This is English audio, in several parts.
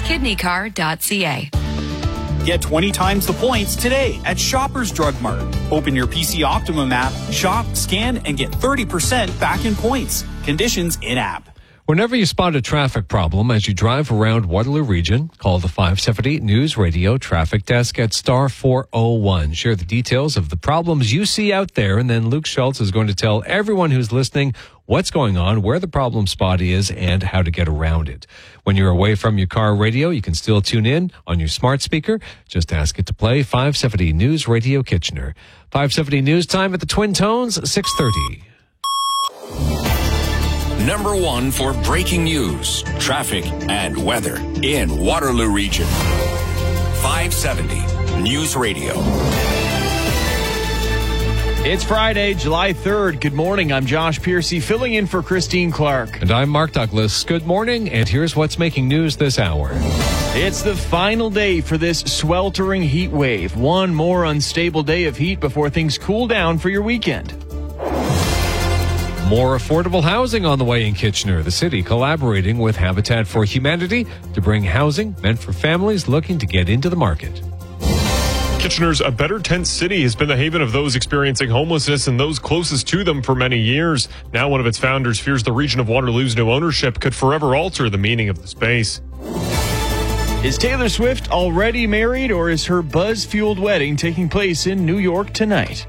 kidneycar.ca. Get 20 times the points today at Shoppers Drug Mart. Open your PC Optimum app, shop, scan, and get 30% back in points. Conditions in-app. Whenever you spot a traffic problem as you drive around Waterloo Region, call the 570 News Radio Traffic Desk at star 401. Share the details of the problems you see out there, and then Luke Schultz is going to tell everyone who's listening what's going on, where the problem spot is, and how to get around it. When you're away from your car radio, you can still tune in on your smart speaker. Just ask it to play 570 News Radio Kitchener. 570 News Time at the Twin Tones, 6:30. Number one for breaking news, traffic, and weather in Waterloo Region. 570 News Radio. It's Friday, July 3rd. Good morning. I'm Josh Piercy, filling in for Christine Clark. And I'm Mark Douglas. Good morning, and here's what's making news this hour. It's the final day for this sweltering heat wave. One more unstable day of heat before things cool down for your weekend. More affordable housing on the way in Kitchener. The city collaborating with Habitat for Humanity to bring housing meant for families looking to get into the market. Kitchener's A Better Tent City has been the haven of those experiencing homelessness and those closest to them for many years. Now one of its founders fears the region of Waterloo's new ownership could forever alter the meaning of the space. Is Taylor Swift already married, or is her buzz-fueled wedding taking place in New York tonight?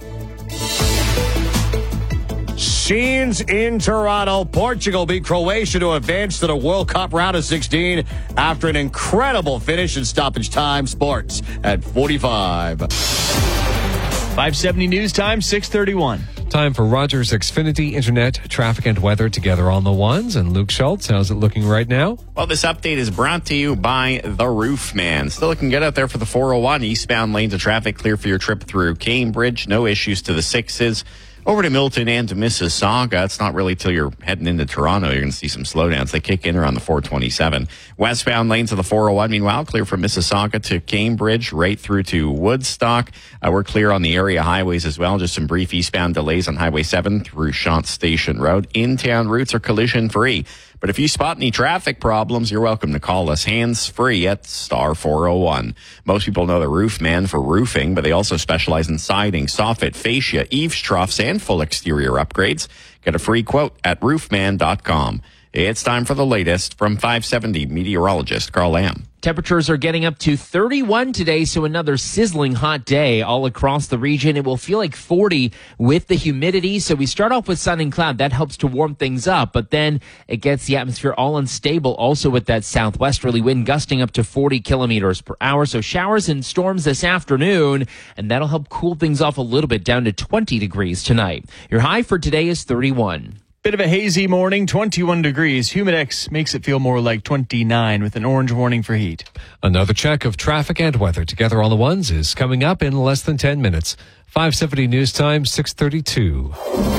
Scenes in Toronto. Portugal beat Croatia to advance to the World Cup round of 16 after an incredible finish in stoppage time. Sports at 45. 570 News Time, 6:31. Time for Rogers Xfinity Internet, traffic and weather together on the ones. And Luke Schultz, how's it looking right now? Well, this update is brought to you by The Roof Man. Still looking good out there for the 401. Eastbound lanes of traffic clear for your trip through Cambridge. No issues to the 6s. Over to Milton and to Mississauga. It's not really till you're heading into Toronto you're going to see some slowdowns. They kick in around the 427. Westbound lanes of the 401, meanwhile, clear from Mississauga to Cambridge, right through to Woodstock. We're clear on the area highways as well. Just some brief eastbound delays on Highway 7 through Shant Station Road. In-town routes are collision-free. But if you spot any traffic problems, you're welcome to call us hands-free at star 401. Most people know the Roof Man for roofing, but they also specialize in siding, soffit, fascia, eaves, troughs, and full exterior upgrades. Get a free quote at roofman.com. It's time for the latest from 570 meteorologist Carl Lamb. Temperatures are getting up to 31 today, so another sizzling hot day all across the region. It will feel like 40 with the humidity, so we start off with sun and cloud. That helps to warm things up, but then it gets the atmosphere all unstable, also with that southwesterly wind gusting up to 40 kilometers per hour. So showers and storms this afternoon, and that'll help cool things off a little bit down to 20 degrees tonight. Your high for today is 31. Bit of a hazy morning, 21 degrees. Humidex makes it feel more like 29 with an orange warning for heat. Another check of traffic and weather together on the ones is coming up in less than 10 minutes. 570 News Time, 6:32.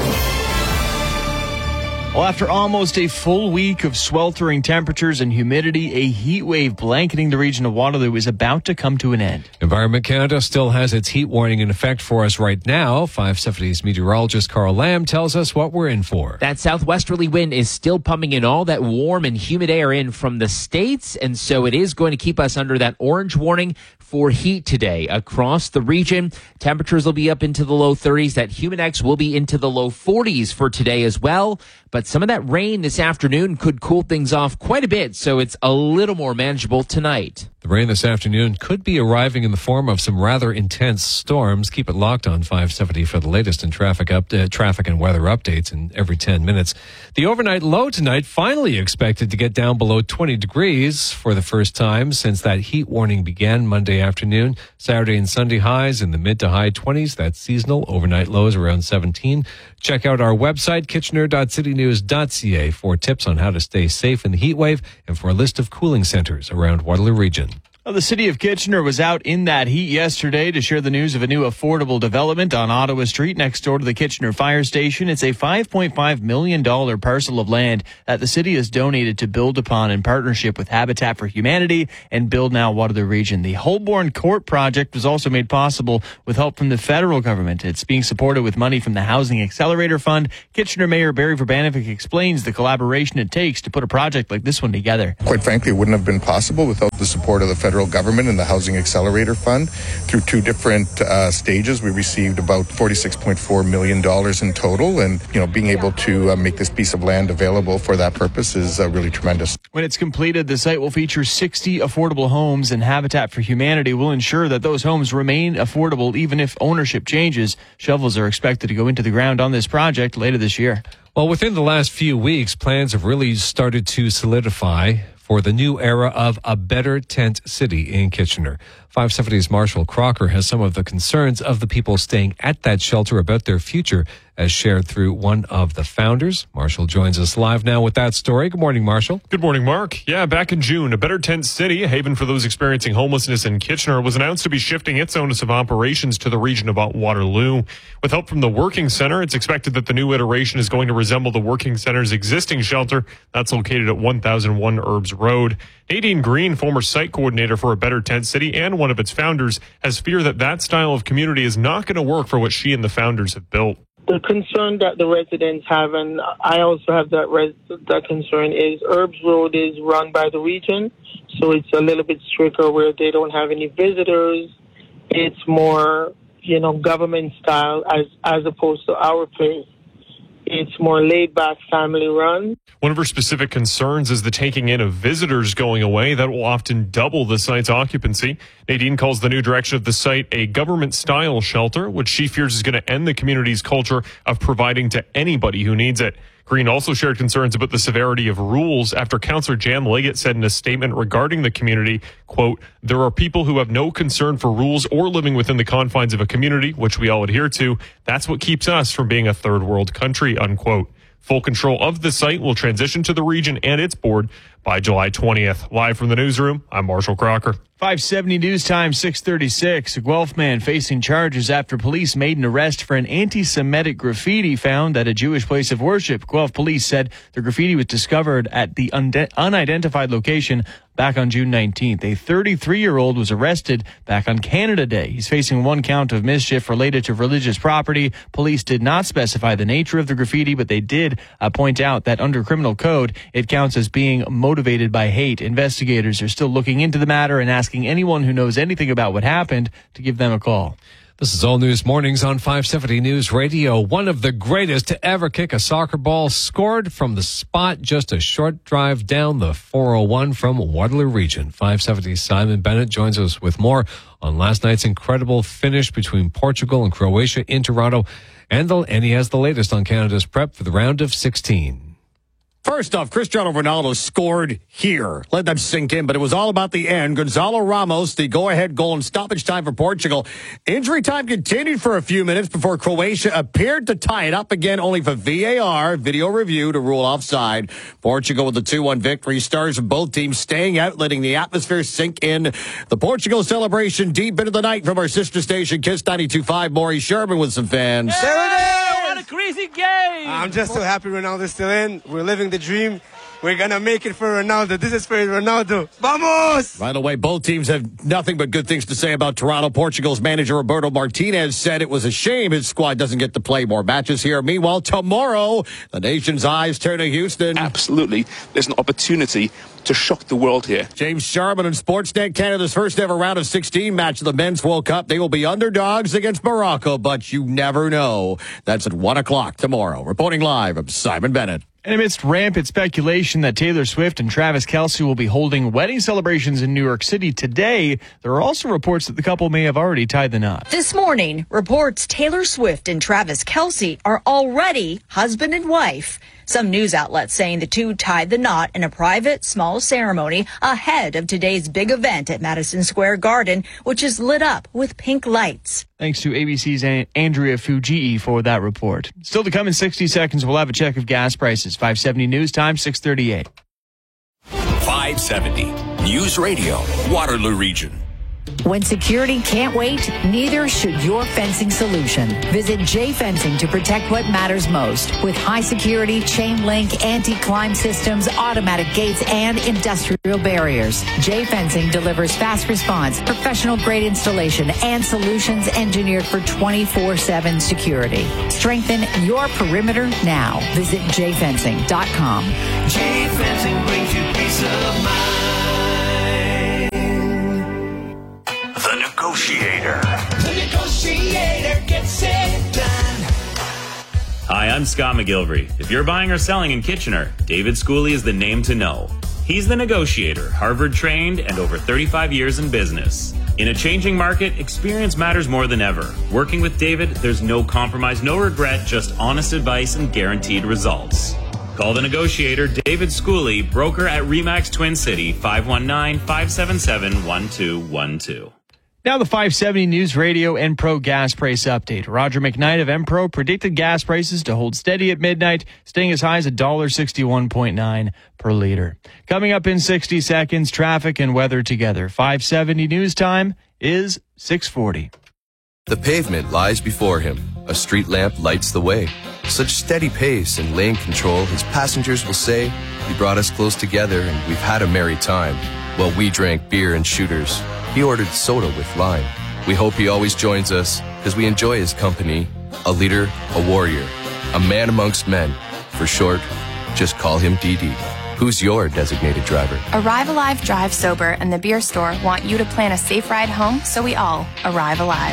Well, after almost a full week of sweltering temperatures and humidity, a heat wave blanketing the region of Waterloo is about to come to an end. Environment Canada still has its heat warning in effect for us right now. 570's meteorologist Carl Lamb tells us what we're in for. That southwesterly wind is still pumping in all that warm and humid air in from the States, and so it is going to keep us under that orange warning for heat today across the region. Temperatures will be up into the low 30s. That Humidex will be into the low 40s for today as well. But some of that rain this afternoon could cool things off quite a bit, so it's a little more manageable tonight. The rain this afternoon could be arriving in the form of some rather intense storms. Keep it locked on 570 for the latest in traffic and weather updates in every 10 minutes. The overnight low tonight finally expected to get down below 20 degrees for the first time since that heat warning began Monday afternoon. Saturday and Sunday highs in the mid to high 20s. That's seasonal. Overnight lows around 17. Check out our website, kitchener.citynews.ca, for tips on how to stay safe in the heat wave and for a list of cooling centers around Waterloo Region. Well, the city of Kitchener was out in that heat yesterday to share the news of a new affordable development on Ottawa Street next door to the Kitchener Fire Station. It's a $5.5 million parcel of land that the city has donated to build upon in partnership with Habitat for Humanity and Build Now Waterloo Region. The Holborn Court project was also made possible with help from the federal government. It's being supported with money from the Housing Accelerator Fund. Kitchener Mayor Barry Verbanovic explains the collaboration it takes to put a project like this one together. Quite frankly, it wouldn't have been possible without the support of the federal government and the Housing Accelerator Fund through two different stages. We received about $46.4 million in total, and being able to make this piece of land available for that purpose is really tremendous. When it's completed, the site will feature 60 affordable homes, and Habitat for Humanity will ensure that those homes remain affordable even if ownership changes. Shovels are expected to go into the ground on this project later this year. Well, within the last few weeks, plans have really started to solidify for the new era of a better tent city in Kitchener. 570's Marshall Crocker has some of the concerns of the people staying at that shelter about their future, as shared through one of the founders. Marshall joins us live now with that story. Good morning, Marshall. Good morning, Mark. Yeah, back in June, a better tent city, a haven for those experiencing homelessness in Kitchener, was announced to be shifting its onus of operations to the region of Waterloo. With help from the Working Center, it's expected that the new iteration is going to resemble the Working Center's existing shelter that's located at 1001 Herbs Road. Nadine Green, former site coordinator for a better tent city and one of its founders, has fear that that style of community is not going to work for what she and the founders have built. The concern that the residents have, and I also have that concern, is Herbs Road is run by the region, so it's a little bit stricter where they don't have any visitors. It's more, government style as opposed to our place. It's more laid-back, family-run. One of her specific concerns is the taking in of visitors going away. That will often double the site's occupancy. Nadine calls the new direction of the site a government-style shelter, which she fears is going to end the community's culture of providing to anybody who needs it. Green also shared concerns about the severity of rules after Councillor Jan Liggett said in a statement regarding the community, quote, "There are people who have no concern for rules or living within the confines of a community, which we all adhere to. That's what keeps us from being a third world country," unquote. Full control of the site will transition to the region and its board by July 20th. Live from the newsroom, I'm Marshall Crocker. 570 News Time, 6:36. A Guelph man facing charges after police made an arrest for an anti-Semitic graffiti found at a Jewish place of worship. Guelph police said the graffiti was discovered at the unidentified location back on June 19th. A 33-year-old was arrested back on Canada Day. He's facing one count of mischief related to religious property. Police did not specify the nature of the graffiti, but they did point out that under criminal code, it counts as being motivated by hate. Investigators are still looking into the matter and asking anyone who knows anything about what happened to give them a call. This is All News Mornings on 570 News Radio. One of the greatest to ever kick a soccer ball scored from the spot just a short drive down the 401 from Waterloo Region. 570's Simon Bennett joins us with more on last night's incredible finish between Portugal and Croatia in Toronto. And he has the latest on Canada's prep for the round of 16. First off, Cristiano Ronaldo scored here. Let that sink in, but it was all about the end. Gonzalo Ramos, the go-ahead goal in stoppage time for Portugal. Injury time continued for a few minutes before Croatia appeared to tie it up again, only for VAR, video review, to rule offside. Portugal with the 2-1 victory. Stars of both teams staying out, letting the atmosphere sink in. The Portugal celebration deep into the night from our sister station, Kiss 92.5. Maury Sherman with some fans. There it is! What a crazy game! I'm just so happy Ronaldo's still in. We're living the dream. We're going to make it for Ronaldo. This is for Ronaldo. Vamos! Right away, both teams have nothing but good things to say about Toronto. Portugal's manager Roberto Martinez said it was a shame his squad doesn't get to play more matches here. Meanwhile, tomorrow, the nation's eyes turn to Houston. Absolutely. There's an opportunity to shock the world here. James Sharman and Sportsnet, Canada's first ever round of 16 match of the Men's World Cup. They will be underdogs against Morocco, but you never know. That's at 1 o'clock tomorrow. Reporting live, I'm Simon Bennett. And amidst rampant speculation that Taylor Swift and Travis Kelce will be holding wedding celebrations in New York City today, there are also reports that the couple may have already tied the knot. This morning, reports Taylor Swift and Travis Kelce are already husband and wife. Some news outlets saying the two tied the knot in a private, small ceremony ahead of today's big event at Madison Square Garden, which is lit up with pink lights. Thanks to ABC's Andrea Fujii for that report. Still to come in 60 seconds, we'll have a check of gas prices. 570 News Time, 6:38. 570 News Radio, Waterloo Region. When security can't wait, neither should your fencing solution. Visit J Fencing to protect what matters most. With high security, chain link, anti-climb systems, automatic gates, and industrial barriers. J Fencing delivers fast response, professional grade installation, and solutions engineered for 24/7 security. Strengthen your perimeter now. Visit jfencing.com. J Fencing brings you peace of mind. I'm Scott McGilvery. If you're buying or selling in Kitchener, David Schooley is the name to know. He's the negotiator, Harvard-trained, and over 35 years in business. In a changing market, experience matters more than ever. Working with David, there's no compromise, no regret, just honest advice and guaranteed results. Call the negotiator, David Schooley, broker at RE/MAX Twin City, 519-577-1212. Now the 570 News Radio Enpro gas price update. Roger McKnight of Enpro predicted gas prices to hold steady at midnight, staying as high as $1.61.9 per liter. Coming up in 60 seconds, traffic and weather together. 570 News Time is 6:40. The pavement lies before him. A street lamp lights the way. Such steady pace and lane control, his passengers will say, he brought us close together and we've had a merry time. While we drank beer and shooters, he ordered soda with lime. We hope he always joins us because we enjoy his company. A leader, a warrior, a man amongst men. For short, just call him DD. Who's your designated driver? Arrive Alive Drive Sober and the beer store want you to plan a safe ride home so we all arrive alive.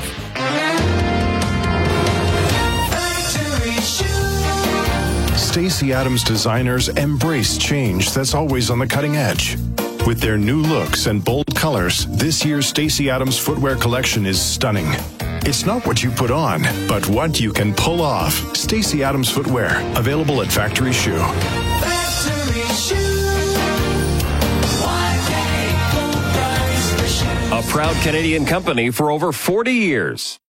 Stacy Adams designers embrace change that's always on the cutting edge. With their new looks and bold colors, this year's Stacy Adams footwear collection is stunning. It's not what you put on, but what you can pull off. Stacy Adams footwear, available at Factory Shoe. A proud Canadian company for over 40 years.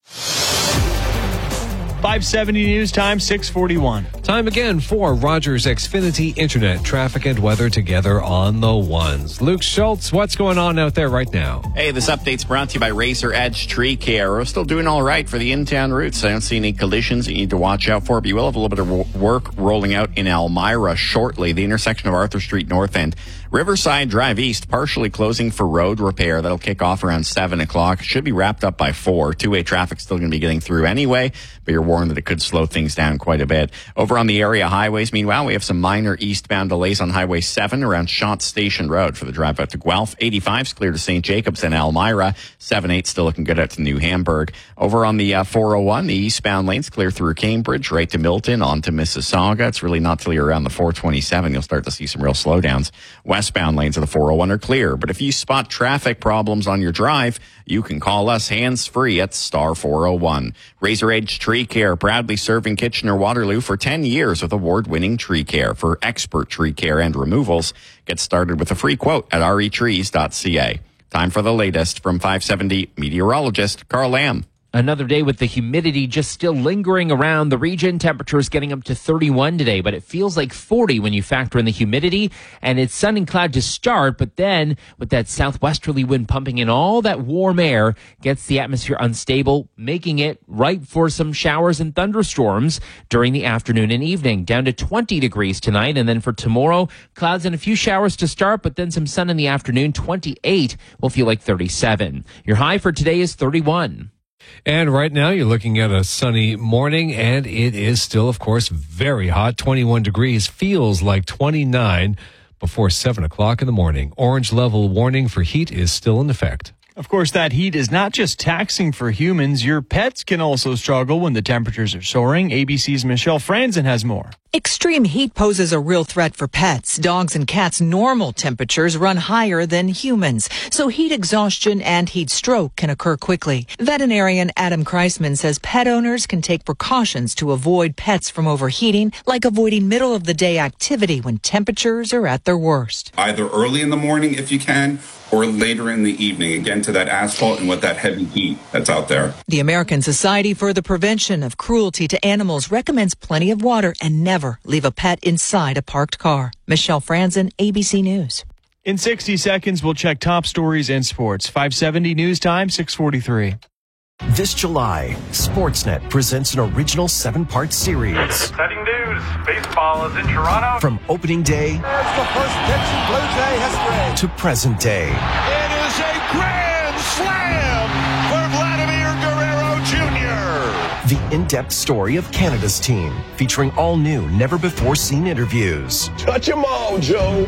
570 News Time, 6:41. Time again for Rogers Xfinity Internet traffic and weather together on the ones. Luke Schultz, what's going on out there right now? Hey, this update's brought to you by Razor Edge Tree Care. We're still doing all right for the in-town routes. I don't see any collisions that you need to watch out for, but you will have a little bit of work rolling out in Elmira shortly, the intersection of Arthur Street North and Riverside Drive East, partially closing for road repair. That'll kick off around 7 o'clock. Should be wrapped up by 4. Two-way traffic's still going to be getting through anyway, but you're warned that it could slow things down quite a bit. Over on the area highways, meanwhile, we have some minor eastbound delays on Highway 7 around Shot Station Road for the drive out to Guelph. 85's clear to St. Jacobs and Elmira. 7-8 still looking good out to New Hamburg. Over on the 401, the eastbound lanes clear through Cambridge, right to Milton, on to Mississauga. It's really not till you're around the 427 you'll start to see some real slowdowns. Westbound lanes of the 401 are clear, but if you spot traffic problems on your drive, you can call us hands-free at star 401. Razor Edge Tree Care, proudly serving Kitchener-Waterloo for 10 years with award-winning tree care. For expert tree care and removals, get started with a free quote at retrees.ca. Time for the latest from 570 meteorologist Carl Lamb. Another day with the humidity just still lingering around the region. Temperatures getting up to 31 today, but it feels like 40 when you factor in the humidity. And it's sun and cloud to start, but then with that southwesterly wind pumping in all that warm air, gets the atmosphere unstable, making it ripe for some showers and thunderstorms during the afternoon and evening. Down to 20 degrees tonight, and then for tomorrow, clouds and a few showers to start, but then some sun in the afternoon. 28 will feel like 37. Your high for today is 31. And right now you're looking at a sunny morning, and it is still, of course, very hot. 21 degrees, feels like 29 before 7 o'clock in the morning. Orange level warning for heat is still in effect. Of course, that heat is not just taxing for humans. Your pets can also struggle when the temperatures are soaring. ABC's Michelle Franzen has more. Extreme heat poses a real threat for pets. Dogs and cats' normal temperatures run higher than humans, so heat exhaustion and heat stroke can occur quickly. Veterinarian Adam Kreisman says pet owners can take precautions to avoid pets from overheating, like avoiding middle-of-the-day activity when temperatures are at their worst. Either early in the morning if you can, or later in the evening, again to that asphalt and with that heavy heat that's out there. The American Society for the Prevention of Cruelty to Animals recommends plenty of water and never leave a pet inside a parked car. Michelle Franzen, ABC News. In 60 seconds, we'll check top stories in sports. 570 News Time, 6:43. This July, Sportsnet presents an original 7-part series. Exciting news. Baseball is in Toronto. From opening day There's the first pitch in Blue Jay history. to present day. It is a grand slam for Vladimir Guerrero Jr. The in-depth story of Canada's team, featuring all new, never-before-seen interviews. Touch 'em all, Joe.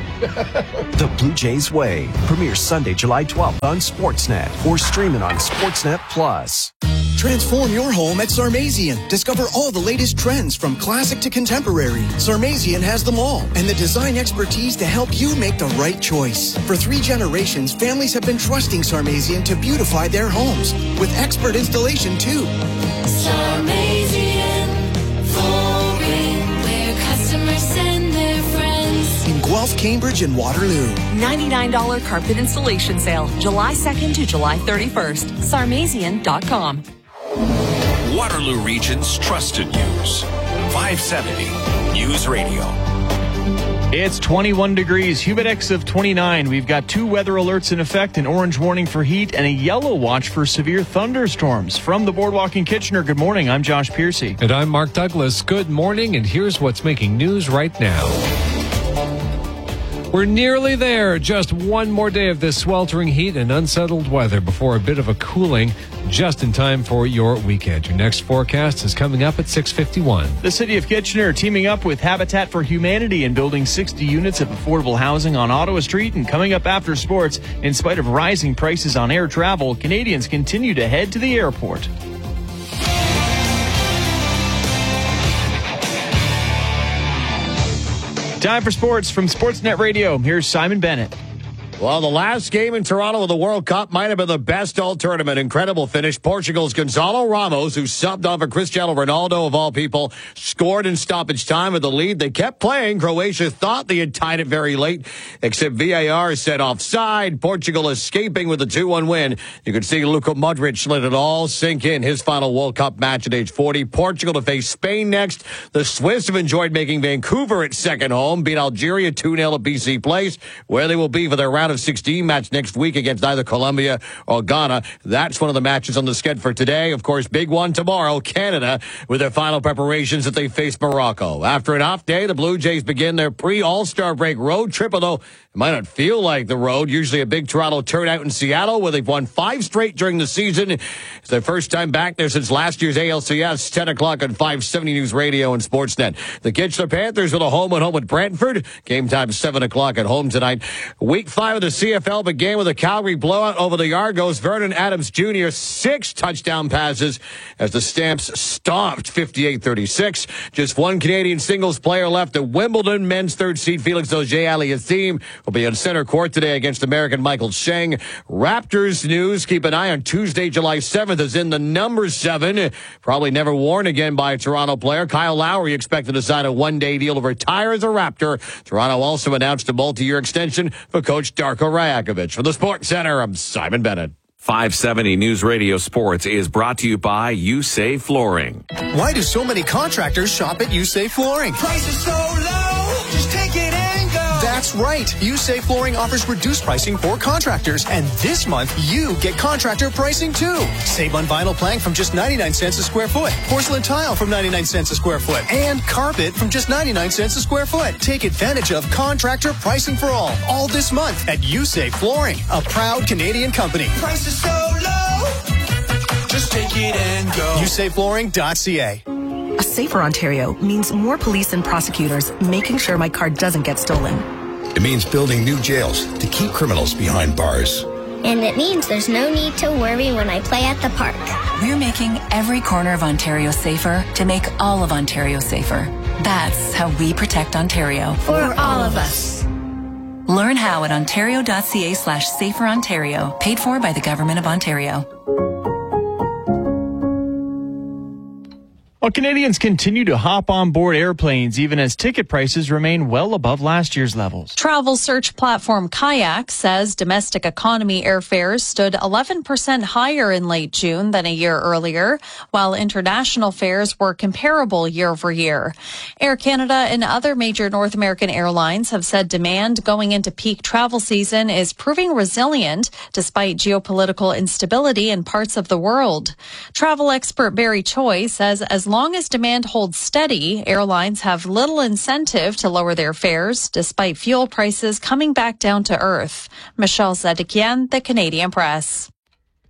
The Blue Jays Way premieres Sunday, July 12th on Sportsnet or stream it on Sportsnet Plus. Transform your home at Sarmazian. Discover all the latest trends from classic to contemporary. Sarmazian has them all and the design expertise to help you make the right choice. For 3 generations, families have been trusting Sarmazian to beautify their homes with expert installation too. Sarmazian Flooring, where customers send their friends. In Guelph, Cambridge, and Waterloo. $99 carpet installation sale, July 2nd to July 31st. Sarmazian.com. Waterloo Region's trusted news. 570 News Radio. It's 21 degrees, humidex of 29. We've got 2 weather alerts in effect, an orange warning for heat and a yellow watch for severe thunderstorms. From the Boardwalk in Kitchener, good morning. I'm Josh Piercy. And I'm Mark Douglas. Good morning, and here's what's making news right now. We're nearly there. Just one more day of this sweltering heat and unsettled weather before a bit of a cooling, just in time for your weekend. Your next forecast is coming up at 6:51. The City of Kitchener teaming up with Habitat for Humanity and building 60 units of affordable housing on Ottawa Street. And coming up after sports, in spite of rising prices on air travel, Canadians continue to head to the airport. Time for sports from Sportsnet Radio. Here's Simon Bennett. Well, the last game in Toronto of the World Cup might have been the best all tournament. Incredible finish. Portugal's Gonzalo Ramos, who subbed on for Cristiano Ronaldo of all people, scored in stoppage time with the lead. They kept playing. Croatia thought they had tied it very late, except VAR said offside. Portugal escaping with a 2-1 win. You could see Luka Modric let it all sink in. His final World Cup match at age 40. Portugal to face Spain next. The Swiss have enjoyed making Vancouver its second home. Beat Algeria 2-0 at BC Place, where they will be for their round of 16 match next week against either Colombia or Ghana. That's one of the matches on the schedule for today. Of course, big one tomorrow, Canada, with their final preparations as they face Morocco. After an off day, the Blue Jays begin their pre-All-Star break road trip, although it might not feel like the road. Usually a big Toronto turnout in Seattle, where they've won 5 straight during the season. It's their first time back there since last year's ALCS, 10 o'clock on 570 News Radio and Sportsnet. The Kitchener Panthers with a home at home with Brantford. Game time 7 o'clock at home tonight. Week 5 of the CFL began with a Calgary blowout over the Argos. Vernon Adams Jr., 6 touchdown passes as the Stamps stomped 58-36. Just one Canadian singles player left at Wimbledon. Men's third seed Felix Auger-Aliassime will be on center court today against American Michael Chang. Raptors news. Keep an eye on Tuesday, July 7th, as in the number 7. Probably never worn again by a Toronto player. Kyle Lowry expected to sign a one-day deal to retire as a Raptor. Toronto also announced a multi-year extension for coach Darko Rajakovic. For the Sports Center, I'm Simon Bennett. 570 News Radio Sports is brought to you by USAY Flooring. Why do so many contractors shop at USAY Flooring? Prices so low, just take it and go. That's right. USAY Flooring offers reduced pricing for contractors. And this month, you get contractor pricing too. Save on vinyl plank from just 99 cents a square foot. Porcelain tile from 99 cents a square foot. And carpet from just 99 cents a square foot. Take advantage of contractor pricing for all this month at USAY Flooring, a proud Canadian company. Prices so low, just take it and go. USAYFlooring.ca. A safer Ontario means more police and prosecutors making sure my car doesn't get stolen. It means building new jails to keep criminals behind bars. And it means there's no need to worry when I play at the park. We're making every corner of Ontario safer to make all of Ontario safer. That's how we protect Ontario. For all of us. Learn how at ontario.ca/saferontario. Paid for by the Government of Ontario. Well, Canadians continue to hop on board airplanes even as ticket prices remain well above last year's levels. Travel search platform Kayak says domestic economy airfares stood 11% higher in late June than a year earlier, while international fares were comparable year over year. Air Canada and other major North American airlines have said demand going into peak travel season is proving resilient despite geopolitical instability in parts of the world. Travel expert Barry Choi says as long as demand holds steady, airlines have little incentive to lower their fares, despite fuel prices coming back down to earth. Michelle Zedekian, The Canadian Press.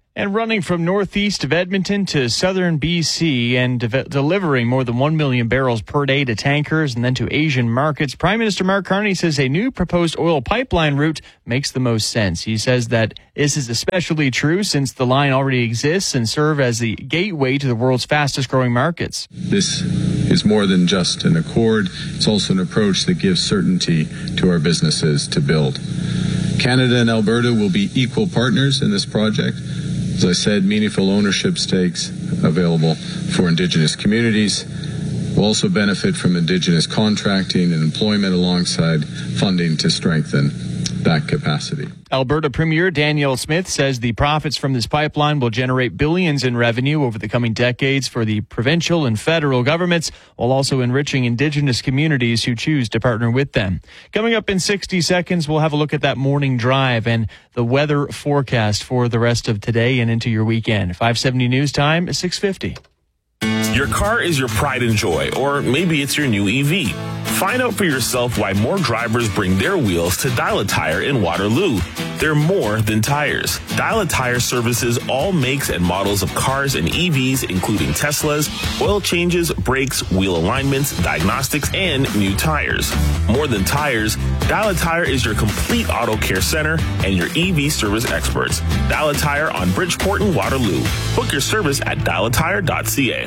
And running from northeast of Edmonton to southern BC and delivering more than 1 million barrels per day to tankers and then to Asian markets, Prime Minister Mark Carney says a new proposed oil pipeline route makes the most sense. He says that this is especially true since the line already exists and serve as the gateway to the world's fastest growing markets. This is more than just an accord. It's also an approach that gives certainty to our businesses to build. Canada and Alberta will be equal partners in this project. As I said, meaningful ownership stakes available for Indigenous communities. We'll also benefit from Indigenous contracting and employment alongside funding to strengthen that capacity. Alberta Premier Danielle Smith says the profits from this pipeline will generate billions in revenue over the coming decades for the provincial and federal governments, while also enriching Indigenous communities who choose to partner with them. Coming up in 60 seconds, we'll have a look at that morning drive and the weather forecast for the rest of today and into your weekend. 570 News Time, 6:50. Your car is your pride and joy, or maybe it's your new EV. Find out for yourself why more drivers bring their wheels to Dial a Tire in Waterloo. They're more than tires. Dial a Tire services all makes and models of cars and EVs, including Teslas, oil changes, brakes, wheel alignments, diagnostics, and new tires. More than tires, Dial a Tire is your complete auto care center and your EV service experts. Dial a Tire on Bridgeport and Waterloo. Book your service at dialatire.ca.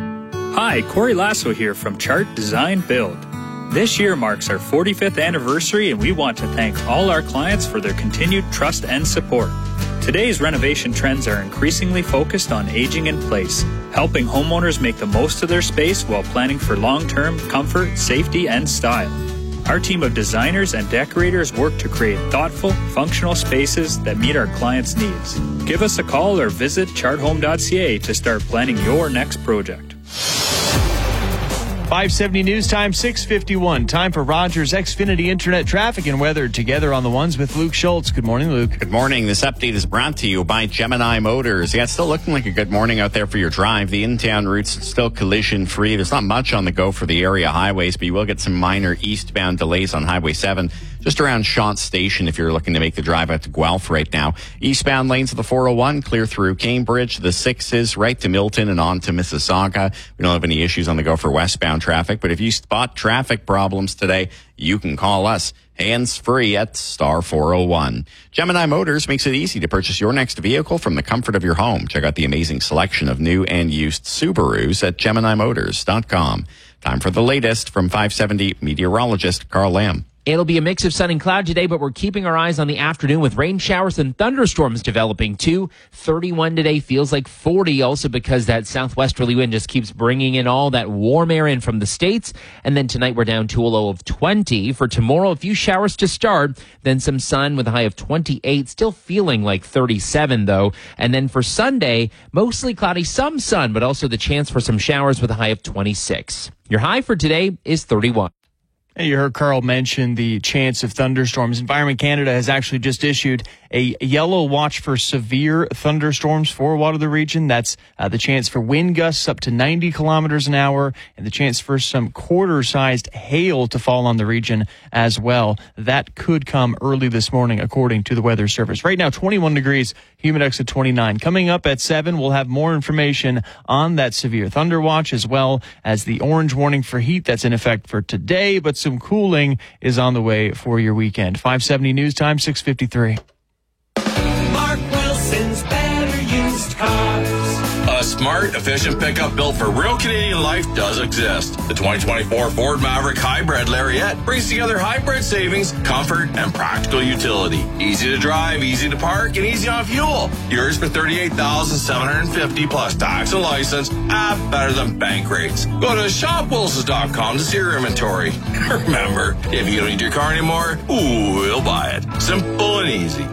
Hi, Corey Lasso here from Chart Design Build. This year marks our 45th anniversary, and we want to thank all our clients for their continued trust and support. Today's renovation trends are increasingly focused on aging in place, helping homeowners make the most of their space while planning for long-term comfort, safety, and style. Our team of designers and decorators work to create thoughtful, functional spaces that meet our clients' needs. Give us a call or visit charthome.ca to start planning your next project. 570 News Time, 6:51. Time for Rogers Xfinity Internet traffic and weather together on the ones with Luke Schultz. Good morning, Luke. Good morning. This update is brought to you by Gemini Motors. Yeah, it's still looking like a good morning out there for your drive. The in-town route's still collision-free. There's not much on the go for the area highways, but you will get some minor eastbound delays on Highway 7. Just around Shant Station if you're looking to make the drive out to Guelph right now. Eastbound lanes of the 401 clear through Cambridge, the 6s right to Milton and on to Mississauga. We don't have any issues on the go for westbound traffic, but if you spot traffic problems today, you can call us hands-free at star 401. Gemini Motors makes it easy to purchase your next vehicle from the comfort of your home. Check out the amazing selection of new and used Subarus at GeminiMotors.com. Time for the latest from 570 meteorologist Carl Lamb. It'll be a mix of sun and cloud today, but we're keeping our eyes on the afternoon with rain showers and thunderstorms developing too. 31 today feels like 40 also because that southwesterly wind just keeps bringing in all that warm air in from the States. And then tonight we're down to a low of 20. For tomorrow, a few showers to start, then some sun with a high of 28. Still feeling like 37 though. And then for Sunday, mostly cloudy, some sun, but also the chance for some showers with a high of 26. Your high for today is 31. Hey, you heard Carl mention the chance of thunderstorms. Environment Canada has actually just issued a yellow watch for severe thunderstorms for Waterloo region. That's the chance for wind gusts up to 90 kilometers an hour and the chance for some quarter-sized hail to fall on the region as well. That could come early this morning, according to the Weather Service. Right now, 21 degrees, humidex at 29. Coming up at 7, we'll have more information on that severe thunder watch as well as the orange warning for heat that's in effect for today, but some cooling is on the way for your weekend. 570 News Time, 6:53. Mark Wilson's Better Used Cars. A smart, efficient pickup built for real Canadian life does exist. The 2024 Ford Maverick Hybrid Lariat brings together hybrid savings, comfort, and practical utility. Easy to drive, easy to park, and easy on fuel. Yours for $38,750 plus tax and license at better than bank rates. Go to shopwilsons.com to see your inventory. Remember, if you don't need your car anymore, we'll buy it. Simple and easy.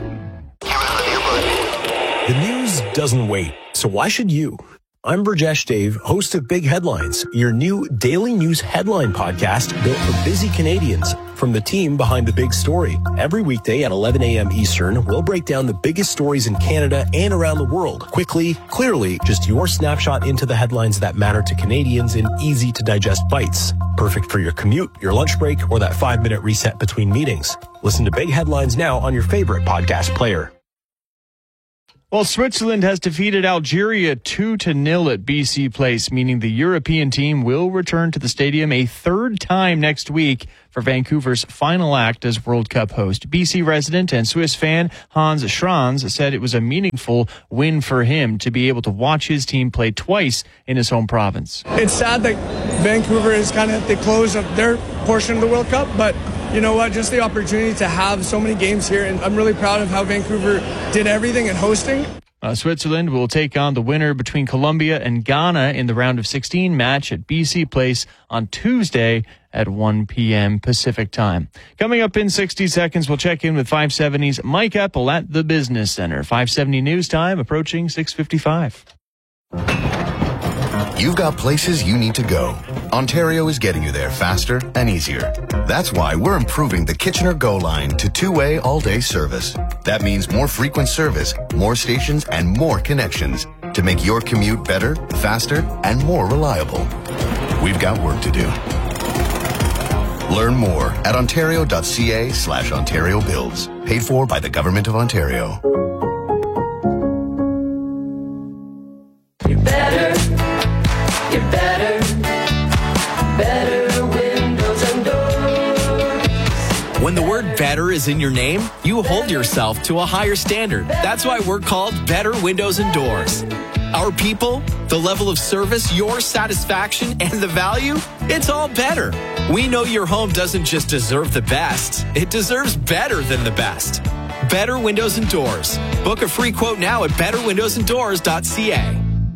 The news doesn't wait, so why should you? I'm Burjesh Dave, host of Big Headlines, your new daily news headline podcast built for busy Canadians from the team behind the big story. Every weekday at 11 a.m. Eastern, we'll break down the biggest stories in Canada and around the world. Quickly, clearly, just your snapshot into the headlines that matter to Canadians in easy-to-digest bites. Perfect for your commute, your lunch break, or that 5-minute reset between meetings. Listen to Big Headlines now on your favorite podcast player. Well, Switzerland has defeated Algeria 2-0 at BC Place, meaning the European team will return to the stadium a third time next week for Vancouver's final act as World Cup host. BC resident and Swiss fan Hans Schranz said it was a meaningful win for him to be able to watch his team play twice in his home province. It's sad that Vancouver is kind of at the close of their portion of the World Cup, but you know what, just the opportunity to have so many games here, and I'm really proud of how Vancouver did everything in hosting. Switzerland will take on the winner between Colombia and Ghana in the round of 16 match at BC Place on Tuesday at 1 p.m. Pacific time. Coming up in 60 seconds, we'll check in with 570's Mike Epple at the Business Center. 570 News Time approaching 6:55. You've got places you need to go. Ontario is getting you there faster and easier. That's why we're improving the Kitchener Go line to two-way all-day service. That means more frequent service, more stations, and more connections to make your commute better, faster, and more reliable. We've got work to do. Learn more at ontario.ca/Ontario Builds. Paid for by the Government of Ontario. You're better windows and doors. When the word better is in your name, you hold yourself to a higher standard. That's why we're called Better Windows and Doors. Our people, the level of service, your satisfaction, and the value, it's all better. We know your home doesn't just deserve the best, it deserves better than the best. Better Windows and Doors. Book a free quote now at betterwindowsanddoors.ca.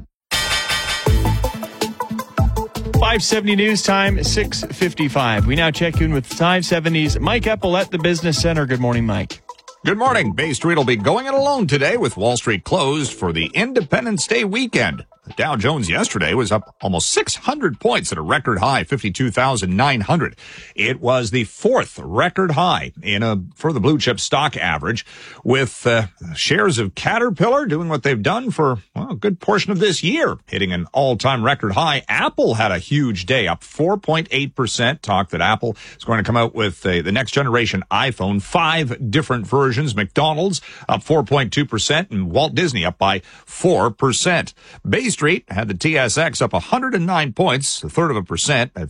570 News Time, 6:55. We now check in with 570's Mike Epple at the Business Center. Good morning, Mike. Good morning. Bay Street will be going it alone today with Wall Street closed for the Independence Day weekend. The Dow Jones yesterday was up almost 600 points at a record high, 52,900. It was the fourth record high for the blue chip stock average, with shares of Caterpillar doing what they've done for a good portion of this year, hitting an all-time record high. Apple had a huge day, up 4.8%. Talk that Apple is going to come out with the next generation iPhone, 5 different versions. McDonald's up 4.2%, and Walt Disney up by 4%. Bay Street had the TSX up 109 points, 1/3% at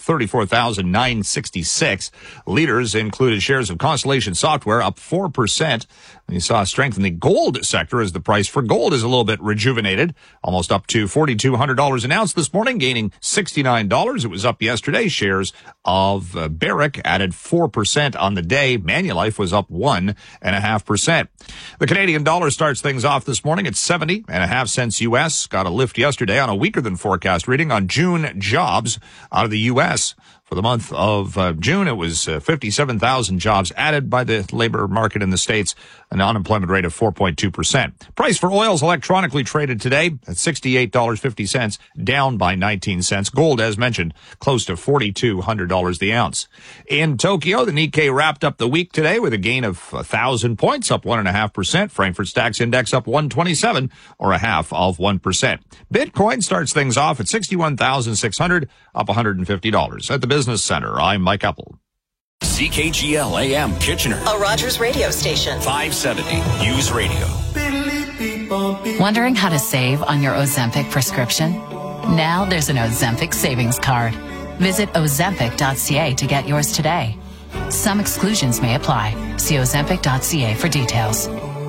34,966. Leaders included shares of Constellation Software up 4%. You saw strength in the gold sector as the price for gold is a little bit rejuvenated, almost up to $4,200 an ounce this morning, gaining $69. It was up yesterday. Shares of Barrick added 4% on the day. Manulife was up 1.5%. The Canadian dollar starts things off this morning at 70.5 cents U.S. Got a lift yesterday on a weaker than forecast reading on June jobs out of the U.S. For the month of June, it was 57,000 jobs added by the labor market in the States, an unemployment rate of 4.2%. Price for oils electronically traded today at $68.50, down by 19 cents. Gold, as mentioned, close to $4,200 the ounce. In Tokyo, the Nikkei wrapped up the week today with a gain of 1,000 points, up 1.5%. Frankfurt Stacks Index up 127, or 0.5%. Bitcoin starts things off at $61,600, up $150. At the Business Center, I'm Mike Epple. CKGL AM Kitchener, a Rogers radio station. 570 News Radio. Wondering how to save on your Ozempic prescription? Now there's an Ozempic savings card. Visit ozempic.ca to get yours today. Some exclusions may apply. See ozempic.ca for details.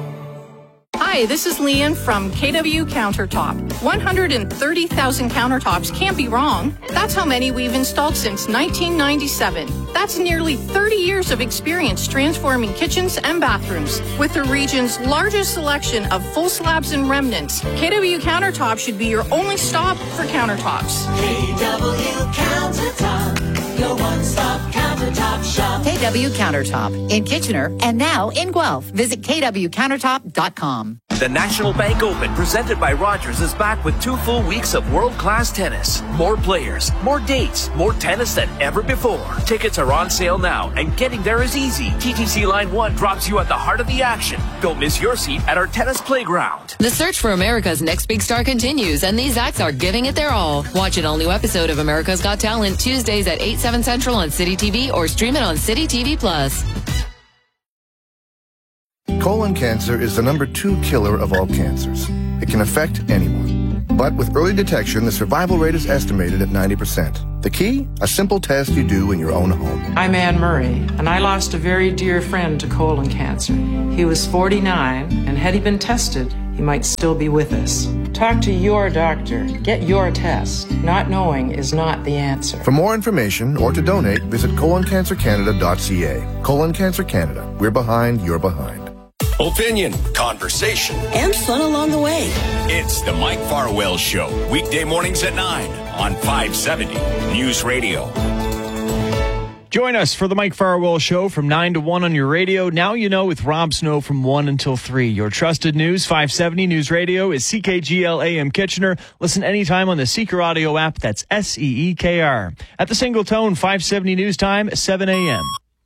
Hi, this is Leanne from KW Countertop. 130,000 countertops can't be wrong. That's how many we've installed since 1997. That's nearly 30 years of experience transforming kitchens and bathrooms. With the region's largest selection of full slabs and remnants, KW Countertop should be your only stop for countertops. KW Countertop, your one-stop countertop shop. KW Countertop in Kitchener and now in Guelph. Visit kwcountertop.com. The National Bank Open, presented by Rogers, is back with 2 full weeks of world-class tennis. More players, more dates, more tennis than ever before. Tickets are on sale now, and getting there is easy. TTC Line 1 drops you at the heart of the action. Don't miss your seat at our tennis playground. The search for America's next big star continues, and these acts are giving it their all. Watch an all-new episode of America's Got Talent Tuesdays at 8, 7 Central on City TV, or stream it on City TV Plus. Colon cancer is the number 2 killer of all cancers. It can affect anyone. But with early detection, the survival rate is estimated at 90%. The key? A simple test you do in your own home. I'm Anne Murray, and I lost a very dear friend to colon cancer. He was 49, and had he been tested, he might still be with us. Talk to your doctor. Get your test. Not knowing is not the answer. For more information or to donate, visit coloncancercanada.ca. Colon Cancer Canada. We're behind, you're behind. Opinion, conversation, and fun along the way. It's the Mike Farwell Show, weekday mornings at 9 on 570 News Radio. Join us for the Mike Farwell Show from 9 to 1 on your radio. Now you know with Rob Snow from 1 until 3. Your trusted news, 570 News Radio is CKGL AM Kitchener. Listen anytime on the Seeker Audio app. That's SEEKR. At the Single Tone, 570 News Time, 7 a.m.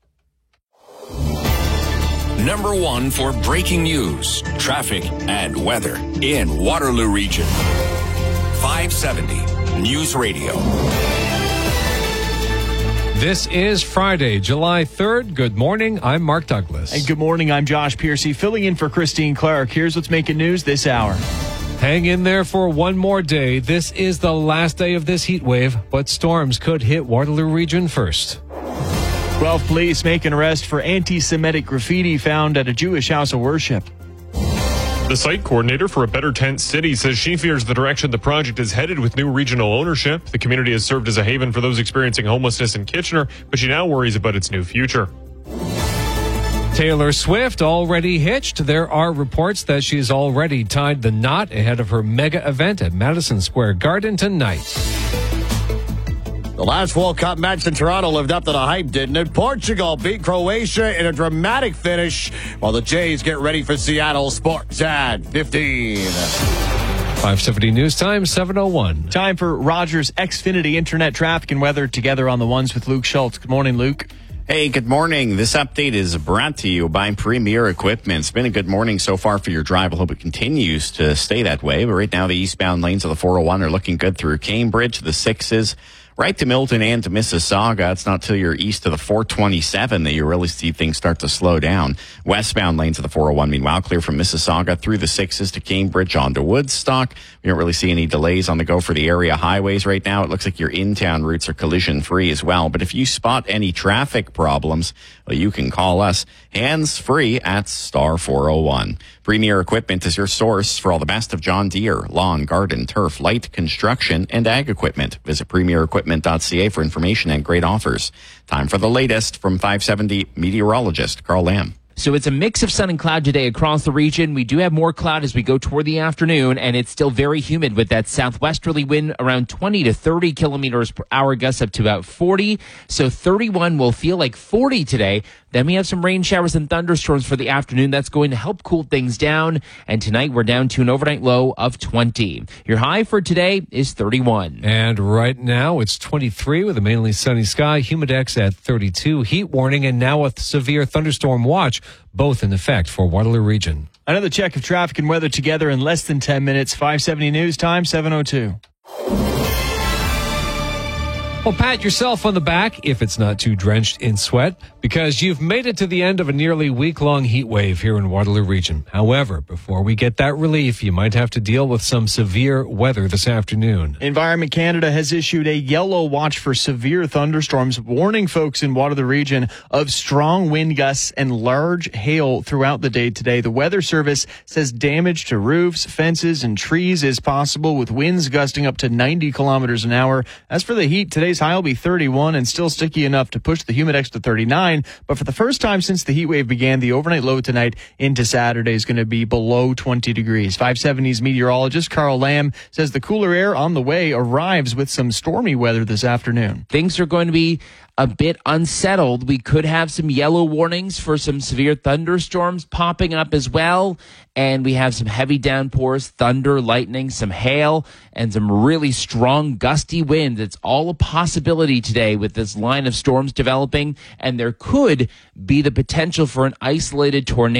Number 1 for breaking news, traffic, and weather in Waterloo Region. 570 News Radio. This is Friday, July 3rd. Good morning. I'm Mark Douglas. And good morning. I'm Josh Piercy, filling in for Christine Clark. Here's what's making news this hour. Hang in there for one more day. This is the last day of this heat wave, but storms could hit Waterloo Region first. Guelph police make an arrest for anti-Semitic graffiti found at a Jewish house of worship. The site coordinator for A Better Tent City says she fears the direction the project is headed with new regional ownership. The community has served as a haven for those experiencing homelessness in Kitchener, but she now worries about its new future. Taylor Swift already hitched. There are reports that she's already tied the knot ahead of her mega event at Madison Square Garden tonight. The last World Cup match in Toronto lived up to the hype, didn't it? Portugal beat Croatia in a dramatic finish, while the Jays get ready for Seattle. Sports at 15. 570 News Time, 7:01. Time for Rogers Xfinity Internet traffic and weather together on the ones with Luke Schultz. Good morning, Luke. Hey, good morning. This update is brought to you by Premier Equipment. It's been a good morning so far for your drive. I hope it continues to stay that way. But right now, the eastbound lanes of the 401 are looking good through Cambridge. The 6s right to Milton and to Mississauga. It's not till you're east of the 427 that you really see things start to slow down. Westbound lanes of the 401, meanwhile, clear from Mississauga through the 6s to Cambridge onto Woodstock. We don't really see any delays on the go for the area highways right now. It looks like your in-town routes are collision-free as well. But if you spot any traffic problems, well, you can call us hands-free at star 401. Premier Equipment is your source for all the best of John Deere, lawn, garden, turf, light construction, and ag equipment. Visit premierequipment.ca for information and great offers. Time for the latest from 570 meteorologist Carl Lamb. So it's a mix of sun and cloud today across the region. We do have more cloud as we go toward the afternoon, and it's still very humid with that southwesterly wind around 20 to 30 kilometers per hour, gusts up to about 40. So 31 will feel like 40 today. Then we have some rain showers and thunderstorms for the afternoon. That's going to help cool things down. And tonight we're down to an overnight low of 20. Your high for today is 31. And right now it's 23 with a mainly sunny sky. Humidex at 32. Heat warning and now a severe thunderstorm watch, both in effect for Waterloo Region. Another check of traffic and weather together in less than 10 minutes. 570 News Time, 7:02. Well, pat yourself on the back if it's not too drenched in sweat, because you've made it to the end of a nearly week-long heat wave here in Waterloo Region. However, before we get that relief, you might have to deal with some severe weather this afternoon. Environment Canada has issued a yellow watch for severe thunderstorms, warning folks in Waterloo Region of strong wind gusts and large hail throughout the day today. The Weather Service says damage to roofs, fences, and trees is possible, with winds gusting up to 90 kilometers an hour. As for the heat, today's high will be 31 and still sticky enough to push the Humidex to 39. But for the first time since the heat wave began, the overnight low tonight into Saturday is going to be below 20 degrees. 570's meteorologist Carl Lamb says the cooler air on the way arrives with some stormy weather this afternoon. Things are going to be a bit unsettled. We could have some yellow warnings for some severe thunderstorms popping up as well. And we have some heavy downpours, thunder, lightning, some hail, and some really strong gusty winds. It's all a possibility today with this line of storms developing, and there could be the potential for an isolated tornado.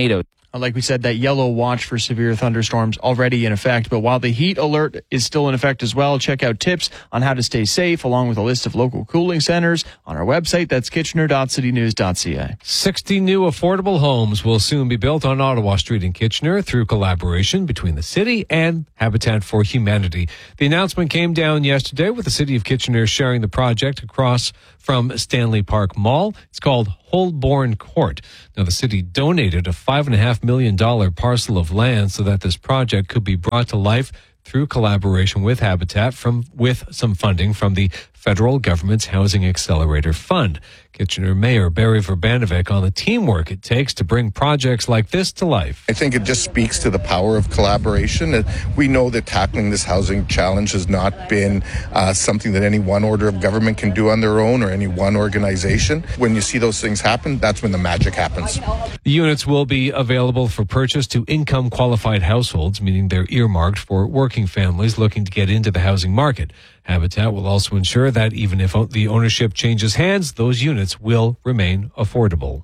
Like we said, that yellow watch for severe thunderstorms already in effect. But while the heat alert is still in effect as well, check out tips on how to stay safe along with a list of local cooling centers on our website. That's kitchener.citynews.ca. 60 new affordable homes will soon be built on Ottawa Street in Kitchener through collaboration between the city and Habitat for Humanity. The announcement came down yesterday with the City of Kitchener sharing the project across from Stanley Park Mall. It's called Holborn Court. Now, the city donated a $5.5 million parcel of land so that this project could be brought to life through collaboration with Habitat with some funding from the federal government's Housing Accelerator Fund. Kitchener Mayor Barry Verbanovic on the teamwork it takes to bring projects like this to life. I think it just speaks to the power of collaboration. We know that tackling this housing challenge has not been something that any one order of government can do on their own or any one organization. When you see those things happen, that's when the magic happens. The units will be available for purchase to income qualified households, meaning they're earmarked for working families looking to get into the housing market. Habitat will also ensure that even if the ownership changes hands, those units will remain affordable.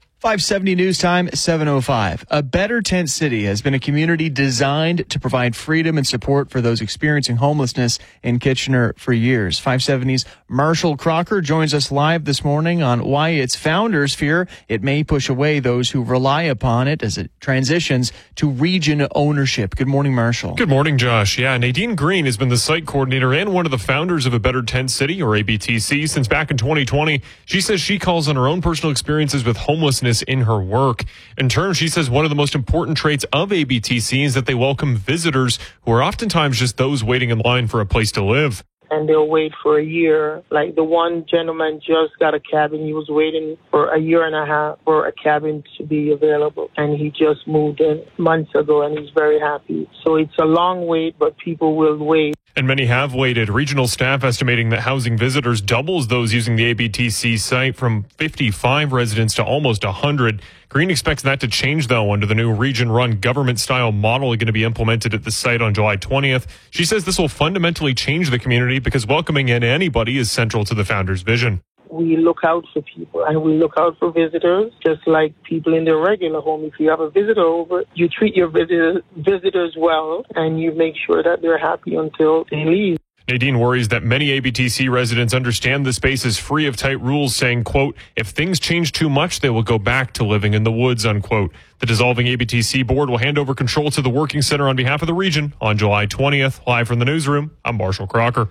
570 News Time, 7:05. A Better Tent City has been a community designed to provide freedom and support for those experiencing homelessness in Kitchener for years. 570's Marshall Crocker joins us live this morning on why its founders fear it may push away those who rely upon it as it transitions to region ownership. Good morning, Marshall. Good morning, Josh. Yeah, Nadine Green has been the site coordinator and one of the founders of A Better Tent City, or ABTC, since back in 2020. She says she calls on her own personal experiences with homelessness in her work. In turn, she says one of the most important traits of ABTC is that they welcome visitors who are oftentimes just those waiting in line for a place to live. And they'll wait for a year. Like the one gentleman just got a cabin. He was waiting for a year and a half for a cabin to be available. And he just moved in months ago and he's very happy. So it's a long wait, but people will wait. And many have waited. Regional staff estimating that housing visitors doubles those using the ABTC site from 55 residents to almost 100. Green expects that to change, though, under the new region-run government-style model going to be implemented at the site on July 20th. She says this will fundamentally change the community because welcoming in anybody is central to the founder's vision. We look out for people and we look out for visitors, just like people in their regular home. If you have a visitor over, you treat your visitors well and you make sure that they're happy until they leave. Nadine worries that many ABTC residents understand the space is free of tight rules, saying, quote, if things change too much, they will go back to living in the woods, unquote. The dissolving ABTC board will hand over control to the Working Center on behalf of the region on July 20th. Live from the newsroom, I'm Marshall Crocker.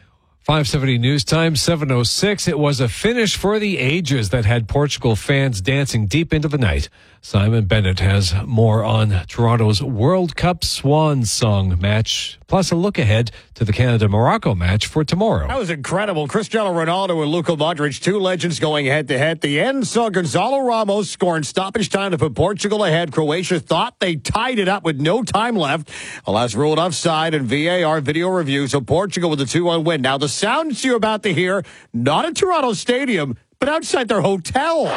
570 News Time, 7:06. It was a finish for the ages that had Portugal fans dancing deep into the night. Simon Bennett has more on Toronto's World Cup Swan Song match, plus a look ahead to the Canada-Morocco match for tomorrow. That was incredible. Cristiano Ronaldo and Luka Modric, two legends going head-to-head. The end saw Gonzalo Ramos scoring stoppage time to put Portugal ahead. Croatia thought they tied it up with no time left. Alas, ruled offside and VAR video review, so Portugal with a 2-1 win. Now, the sounds you're about to hear, not at Toronto Stadium, but outside their hotel.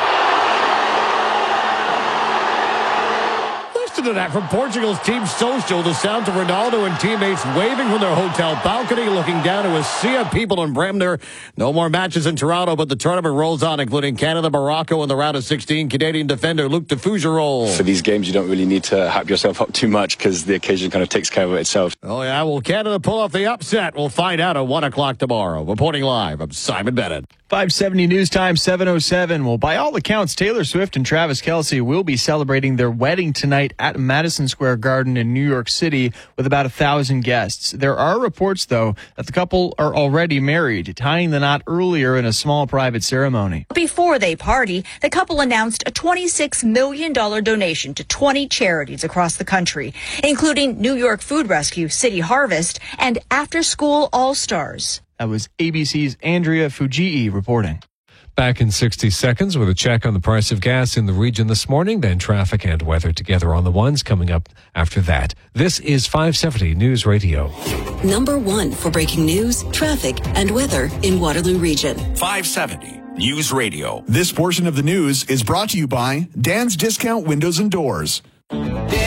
To that from Portugal's team social, the sounds of Ronaldo and teammates waving from their hotel balcony, looking down to a sea of people in Bremner. No more matches in Toronto, but the tournament rolls on, including Canada, Morocco in the round of 16. Canadian defender Luc de Fougerolles. For these games, you don't really need to hype yourself up too much because the occasion kind of takes care of itself. Oh, yeah. Will Canada pull off the upset? We'll find out at 1 o'clock tomorrow. Reporting live, I'm Simon Bennett. 570 News Time, 7:07. Well, by all accounts, Taylor Swift and Travis Kelce will be celebrating their wedding tonight at Madison Square Garden in New York City with about 1,000 guests. There are reports, though, that the couple are already married, tying the knot earlier in a small private ceremony. Before they party, the couple announced a $26 million donation to 20 charities across the country, including New York Food Rescue, City Harvest, and After School All-Stars. That was ABC's Andrea Fujii reporting. Back in 60 seconds with a check on the price of gas in the region this morning, then traffic and weather together on the ones coming up after that. This is 570 News Radio. Number one for breaking news, traffic, and weather in Waterloo Region. 570 News Radio. This portion of the news is brought to you by Dan's Discount Windows and Doors.